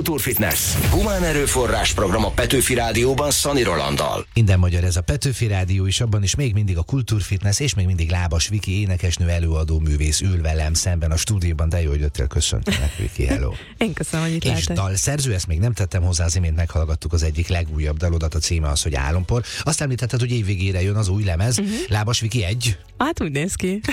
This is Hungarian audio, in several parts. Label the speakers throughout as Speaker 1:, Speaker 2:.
Speaker 1: Kultúrfitness. Humán erőforrás program a Petőfi Rádióban Szani Rolanddal.
Speaker 2: Minden magyar ez a Petőfi Rádió, és abban is még mindig a Kultúrfitness, és még mindig Lábas Viki, énekesnő, előadó, művész ül velem szemben a stúdióban. De jó, hogy jöttél, köszöntelek, Viki, hello.
Speaker 3: Én köszönöm, hogy itt
Speaker 2: És
Speaker 3: lehetek.
Speaker 2: dalszerző, ezt még nem tettem hozzá, az imént meghallgattuk az egyik legújabb dalodat, a címe az, hogy Álompor. Azt említetted, hogy évvégére jön az új lemez, Lábas Viki 1.
Speaker 3: Hát úgy néz ki.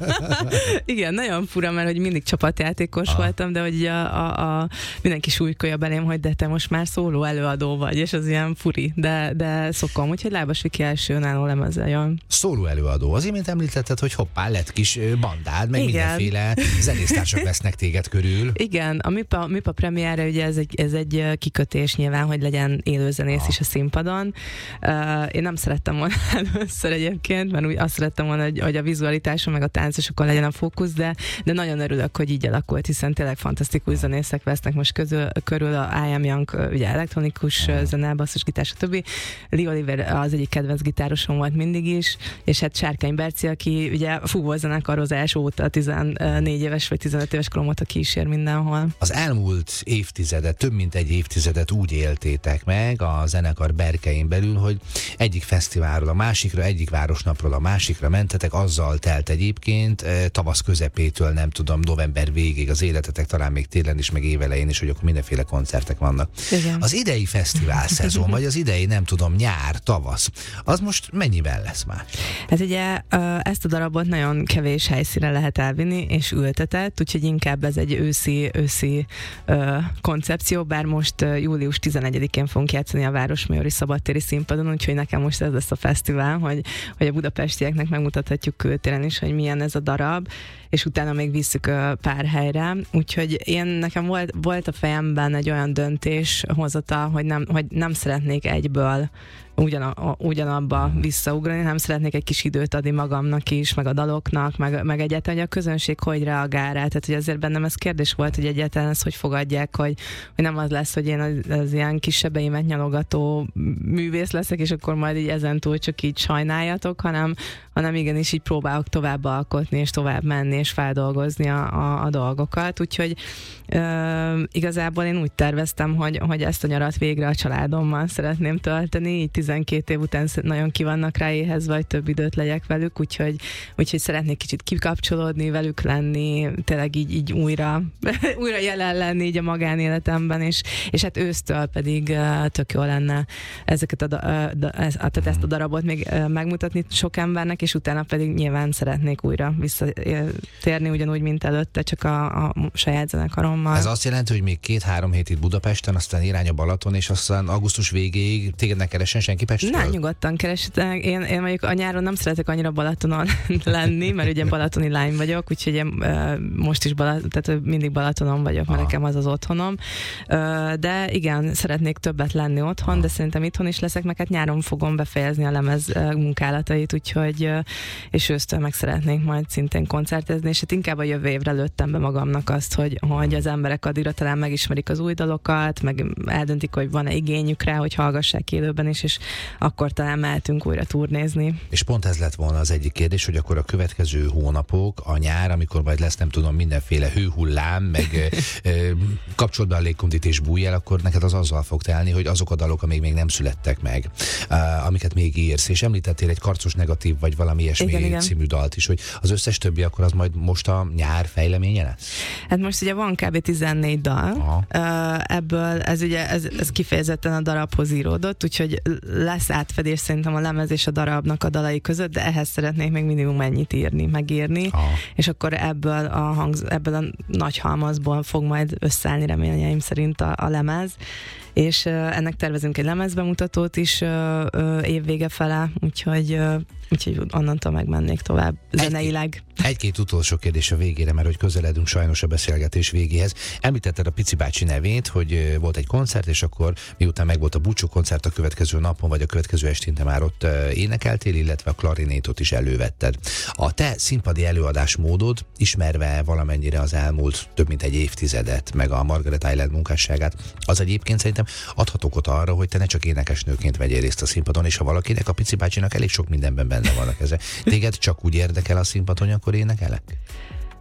Speaker 3: Igen, nagyon fura, mert hogy mindig csapatjátékos voltam, de hogy mindenki súlykolja belém, hogy de te most már szóló előadó vagy, és az ilyen furi, de szokom, úgyhogy Lábas Viki első önálló lemezzel jön.
Speaker 2: Szóló előadó. Az imént említetted, hogy hoppá, lett kis bandád, meg mindenféle zenésztársak vesznek téged körül.
Speaker 3: Igen, a MIPA premierre ugye ez egy kikötés nyilván, hogy legyen élőzenész is a színpadon. Én nem szerettem volna először egyébként, mert úgy azt szerettem volna, hogy a vizualitáson meg a táncosokon legyen a fókusz, de nagyon örülök, hogy így alakult, hiszen tényleg fantasztikus zenészek vesznek most körül, a I.M. Young, ugye elektronikus zene, basszusgitár, stb. Lee Oliver az egyik kedvenc gitárosom volt mindig is, és hát Sárkány Berci, aki ugye fúvózenekarozás óta 14 éves vagy 15 éves korom óta kísér mindenhol.
Speaker 2: Az elmúlt évtizedet, több mint egy évtizedet úgy éltétek meg a zenekar berkein belül, hogy egyik fesztiválról a másikra, egyik városnapról a másikra mentetek, azzal telt egyébként tavasz közepétől, nem tudom, november végig az életetek, talán még télen is, meg évelején is, hogy akkor mindenféle koncertek vannak.
Speaker 3: Igen.
Speaker 2: Az idei fesztivál szezon, vagy az idei, nem tudom, nyár, tavasz, az most mennyiben lesz már?
Speaker 3: Hát ugye ezt a darabot nagyon kevés helyszínre lehet elvinni, és ültetett, úgyhogy inkább ez egy őszi koncepció, bár most július 11-én fogunk játszani a Városmajori Szabadtéri színpadon, úgyhogy nekem most ez lesz a fesztivál, hogy a budapestieknek megmutathatjuk kültéren is, hogy milyen ez a darab, és utána még visszük pár helyre. Úgyhogy nekem volt a fejemben egy olyan döntéshozatal, hogy nem szeretnék egyből ugyanabba visszaugrani, nem szeretnék egy kis időt adni magamnak is, meg a daloknak, meg egyáltalán, hogy a közönség hogy reagál rá. Tehát, hogy azért bennem ez kérdés volt, hogy egyáltalán ezt hogy fogadják, hogy nem az lesz, hogy én az ilyen kisebbeimet nyalogató művész leszek, és akkor majd így ezentúl csak így sajnáljatok, hanem igenis így próbálok tovább alkotni, és tovább menni, és feldolgozni a dolgokat. Úgyhogy igazából én úgy terveztem, hogy ezt a nyarat végre a családommal szeretném tölteni, így 12 év után nagyon ki vannak rá éhezve, vagy több időt legyek velük, úgyhogy szeretnék kicsit kikapcsolódni, velük lenni, tényleg így újra jelen lenni így a magánéletemben, és hát ősztől pedig tök jó lenne tehát ezt a darabot még megmutatni sok embernek, és utána pedig nyilván szeretnék újra visszatérni ugyanúgy, mint előtte, csak a saját zenekarommal.
Speaker 2: Ez azt jelenti, hogy még 2-3 hét itt Budapesten, aztán irány a Balaton, és aztán augusztus végéig téged ne keressen senki Pestről?
Speaker 3: Nem, nyugodtan keressetek. Én mondjuk a nyáron nem szeretek annyira Balatonon lenni, mert ugye balatoni lány vagyok, úgyhogy én most is tehát mindig Balatonon vagyok, mert nekem az otthonom. De igen, szeretnék többet lenni otthon, de szerintem itthon is leszek, meg hát nyáron fogom befejezni a lemez munkálatait, úgyhogy és ősztől meg szeretnék majd szintén koncertezni, és hát inkább a jövő évre lőttem be magamnak azt, hogy az emberek addigra talán megismerik az új dalokat, meg eldöntik, hogy van-e igényük rá, hogy hallgassák élőben is, és akkor talán mehetünk újra turnézni.
Speaker 2: És pont ez lett volna az egyik kérdés, hogy akkor a következő hónapok, a nyár, amikor majd lesz, nem tudom, mindenféle hőhullám, meg kapcsolatban a légkondit és bújj el, akkor neked az azzal fog telni, hogy azok a dalok, amik még nem születtek meg, amiket még írsz, és említettél egy Karcos negatív, vagy valami ilyesmi című dalt is, hogy az összes többi akkor az majd most a nyár fejleménye lesz? Hát
Speaker 3: most ugye van kb. 14 dal, ebből ez kifejezetten a darabhoz íródott, úgyhogy lesz átfedés szerintem a lemez és a darabnak a dalai között, de ehhez szeretnék még minimum ennyit megírni, és akkor ebből a nagy halmazból fog majd összeállni reményeim szerint a lemez, és ennek tervezünk egy lemezbemutatót is évvége fele, úgyhogy onnantól megmennék tovább zeneileg.
Speaker 2: Egy-két utolsó kérdés a végére, mert hogy közeledünk sajnos a beszélgetés végéhez. Említetted a Pici bácsi nevét, hogy volt egy koncert, és akkor miután megvolt a búcsú koncert a következő napon, vagy a következő estén te már ott énekeltél, illetve a klarinétot is elővetted. A te színpadi előadásmódod, ismerve valamennyire az elmúlt több mint egy évtizedet, meg a Margaret Island munkásságát, az egyébként szerintem adhat okot arra, hogy te ne csak énekesnőként vegyél részt a színpadon, és ha valakinek, a Pici bácsinak elég sok mindenben benne vannak ezek. Téged csak úgy érdekel a színpadon, akkor énekelek?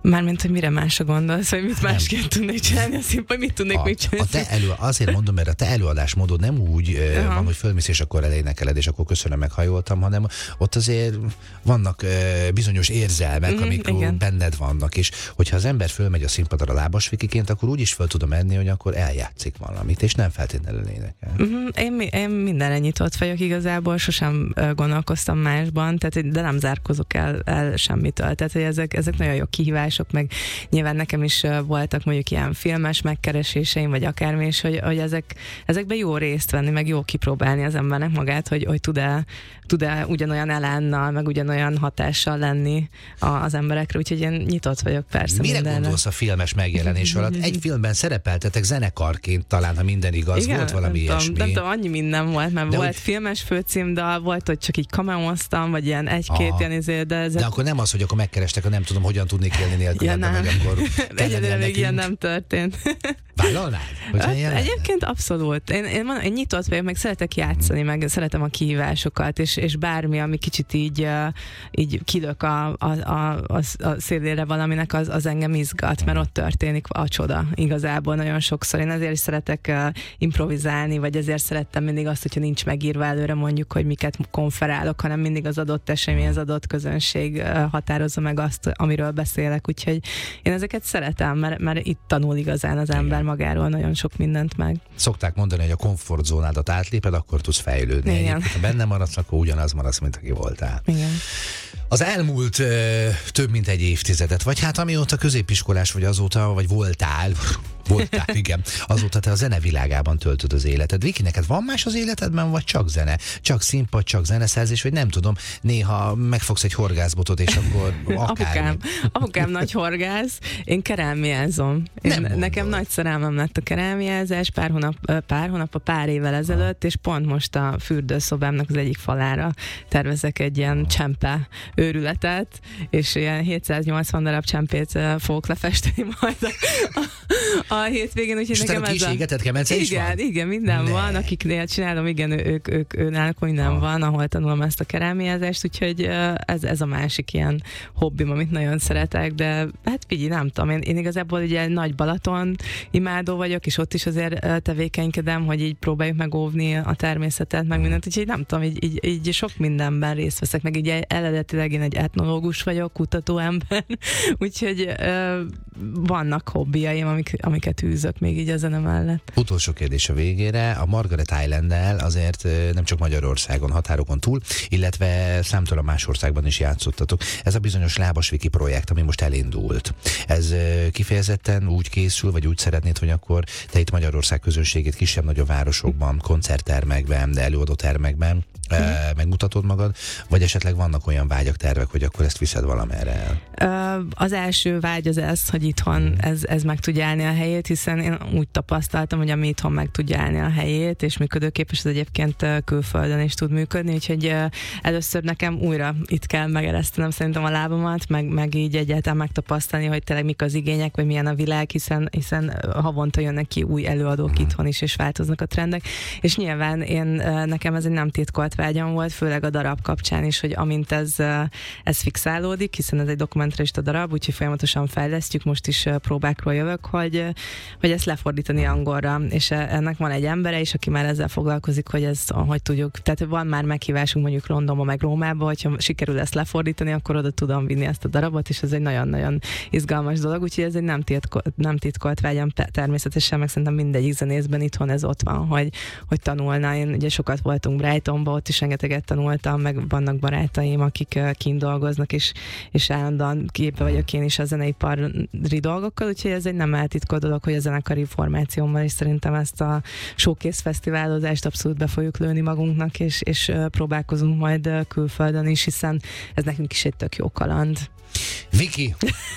Speaker 3: Mármint, hogy mire másra gondolsz, vagy mit másként tudnék csinálni a színpadon, mit tudnék még csinálni?
Speaker 2: Azért mondom, mert a te előadásmódod nem úgy van, hogy fölmész és akkor elénekeled, és akkor köszönöm, meghajoltam, hanem ott azért vannak bizonyos érzelmek, amik benned vannak, és hogyha az ember fölmegy a színpadra lábasvikiként, akkor úgy is föl tudom menni, hogy akkor eljátszik valamit, és nem feltétlenül énekel.
Speaker 3: Én mindenre nyitott vagyok igazából, sosem gondolkoztam másban, tehát, de nem zárkozok el semmitől. Tehát, hogy ezek nagyon jó kihívások, meg nyilván nekem is voltak mondjuk ilyen filmes megkereséseim, vagy akármi, és hogy ezekben jó részt venni, meg jó kipróbálni az embernek magát, hogy tud-e ugyanolyan elánnal, meg ugyanolyan hatással lenni az emberekre, úgyhogy én nyitott vagyok persze.
Speaker 2: Mire
Speaker 3: mindenre.
Speaker 2: gondolsz a filmes megjelenés alatt? Egy filmben szerepeltetek zenekarként, talán, ha minden igaz, igen, volt valami ilyesmi.
Speaker 3: Nem tudom, annyi minden volt, mert volt filmes főcímdal, volt, hogy csak így kameóztam, vagy ilyen egy-két ilyen de
Speaker 2: akkor nem az, hogy akkor megkerestek, hogy nem tudom, hogyan tudnék élni nélkül,
Speaker 3: ja,
Speaker 2: vagy akkor
Speaker 3: egyelőre még ilyen nem történt.
Speaker 2: Vállalnád?
Speaker 3: Egyébként abszolút. Én nyitott vagyok, meg szeretek játszani, meg szeretem a kihívásokat, és bármi, ami kicsit így kilök a szélére valaminek, az engem izgat, mert ott történik a csoda igazából nagyon sokszor. Én ezért is szeretek improvizálni, vagy ezért szerettem mindig azt, hogyha nincs megírva előre mondjuk, hogy miket konferálok, hanem mindig az adott esemény, az adott közönség határozza meg azt, amiről beszélek. Úgyhogy én ezeket szeretem, mert itt tanul igazán az ember magáról nagyon sok mindent meg.
Speaker 2: Szokták mondani, hogy a komfortzónádat átléped, akkor tudsz fejlődni.
Speaker 3: Igen.
Speaker 2: Ha benne maradsz, akkor ugyanaz maradsz, mint aki voltál.
Speaker 3: Igen.
Speaker 2: Az elmúlt több mint egy évtizedet, vagy hát amióta középiskolás vagy azóta, vagy voltál, igen. Azóta te a zenevilágában töltöd az életed. Viki, neked van más az életedben, vagy csak zene? Csak színpad, csak zeneszerzés, vagy nem tudom, néha megfogsz egy horgászbotot, és akkor akár.
Speaker 3: Apukám nagy horgász, én kerámiázom. Nekem nagy szerelmem lett a kerámiázás pár évvel ezelőtt, és pont most a fürdőszobámnak az egyik falára tervezek egy ilyen csempe őrületet, és ilyen 780 darab csempét fogok lefesteni majd a hétvégén, úgyhogy nekem ez
Speaker 2: a égetett kemence is van?
Speaker 3: Igen, minden van, akiknél csinálom, igen, ők náluk minden van, ahol tanulom ezt a kerámiázást, úgyhogy ez a másik ilyen hobbim, amit nagyon szeretek, de hát figyelj, nem tudom, én igazából ugye Nagy Balaton imádó vagyok, és ott is azért tevékenykedem, hogy így próbáljuk megóvni a természetet, meg mindent, úgyhogy nem tudom, így sok mindenben részt veszek, meg így eredetileg én egy etnológus vagyok, kutatóember, úgyhogy vannak hobbiaim, amiket űzök még így a zene mellett.
Speaker 2: Utolsó kérdés a végére. A Margaret Island-nel azért nem csak Magyarországon, határokon túl, illetve számtalan más országban is játszottatok. Ez a bizonyos Lábasviki projekt, ami most elindult. Ez kifejezetten úgy készül, vagy úgy szeretnéd, hogy akkor te itt Magyarország közönségét kisebb-nagyobb városokban, koncerttermekben, előadótermekben megmutatod magad, vagy esetleg vannak olyan vágyak, tervek, hogy akkor ezt viszed valamerre el?
Speaker 3: Az első vágy az ez, hogy itthon ez meg tudja állni a helyét, hiszen én úgy tapasztaltam, hogy ami itthon meg tudja állni a helyét, és működőképes, az egyébként külföldön is tud működni, úgyhogy először nekem újra itt kell megeresztenem szerintem a lábamat, meg így egyáltalán megtapasztalni, hogy tényleg mik az igények, vagy milyen a világ, hiszen havonta jönnek ki új előadók itthon is, és változnak a trendek, és nyilván nekem ez egy nem titkolt vágyam volt, főleg a darab kapcsán is, hogy amint ez fixálódik, hiszen ez egy dokumentarista darab, úgyhogy folyamatosan fejlesztjük, most is próbákról jövök, hogy ezt lefordítani angolra, és ennek van egy embere is, aki már ezzel foglalkozik, hogy ezt hogy tudjuk, tehát van már meghívásunk mondjuk Londonba, meg Rómába, hogyha sikerül ezt lefordítani, akkor oda tudom vinni ezt a darabot, és ez egy nagyon-nagyon izgalmas dolog, úgyhogy ez egy nem titkolt vágyam természetesen, meg szerintem mindegyik zenészben itthon ez ott van, hogy tanulna. Én ugye sokat voltunk Brightonba, ott is rengeteget tanultam, meg vannak barátaim, akik kint dolgoznak, és állandóan képbe vagyok én is a zeneipari dolgokkal, úgyhogy ez egy nem eltitkolt dolog, hogy a zenekari formációmmal is szerintem ezt a showcase fesztiválozást abszolút be fogjuk lőni magunknak, és próbálkozunk majd külföldön is, hiszen ez nekünk is egy tök jó kaland.
Speaker 2: Viki!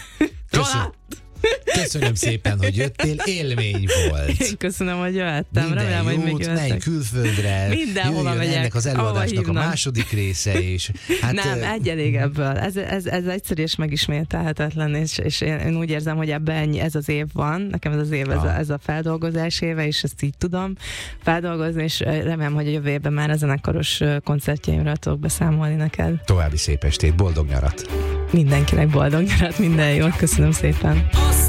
Speaker 2: Köszönöm szépen, hogy jöttél, élmény volt.
Speaker 3: Én köszönöm, hogy jöttem.
Speaker 2: Minden
Speaker 3: remélem,
Speaker 2: jót,
Speaker 3: hogy még jöttek.
Speaker 2: menj külföldre,
Speaker 3: mindenhova megyek,
Speaker 2: ennek az előadásnak a második része is.
Speaker 3: Hát, nem, egy elég ebből. Ez egyszerű és megismételhetetlen, és én úgy érzem, hogy ebben ez az év van, nekem ez az év, ez a feldolgozás éve, és ezt így tudom feldolgozni, és remélem, hogy a jövő évben már a zenekaros koncertjeimről tudok beszámolni neked.
Speaker 2: További szép estét, boldog nyarat!
Speaker 3: mindenkinek boldog nyarat, minden jót, köszönöm szépen.